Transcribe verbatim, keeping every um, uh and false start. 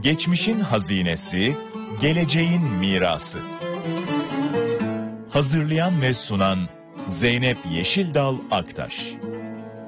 Geçmişin hazinesi, geleceğin mirası. Hazırlayan ve sunan Zeynep Yeşildal Aktaş.